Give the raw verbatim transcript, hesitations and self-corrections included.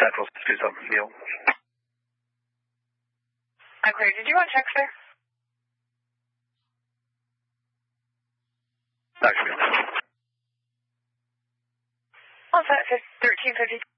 Central, do something, Neil. I'm clear. Did you want check, sir? Actually, All set, thirteen fifty.